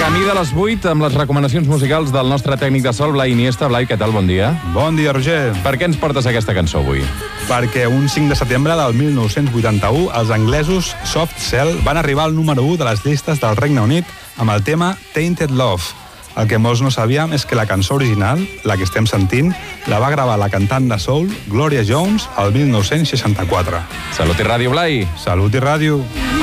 Camí de les 8 amb les recomanacions musicals del nostre tècnic de sol, Blai Iniesta. Blai, què tal? Bon dia. Bon dia, Roger. Per què ens portes aquesta cançó avui? Perquè un 5 de setembre del 1981 els anglesos Soft Cell van arribar al número 1 de les llistes del Regne Unit amb el tema Tainted Love. El que molts no sabíem és que la cançó original, la que estem sentint, la va gravar la cantant de soul Gloria Jones el 1964. Salut i ràdio, Blai. Salut i ràdio.